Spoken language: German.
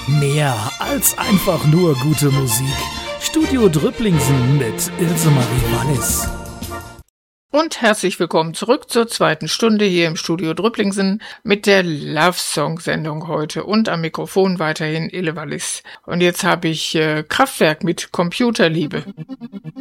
Mehr als einfach nur gute Musik. Studio Drüpplingsen mit Ilse Marie Wallis. Und herzlich willkommen zurück zur zweiten Stunde hier im Studio Drüpplingsen mit der Love Song Sendung heute und am Mikrofon weiterhin Ille Wallis. Und jetzt habe ich Kraftwerk mit Computerliebe.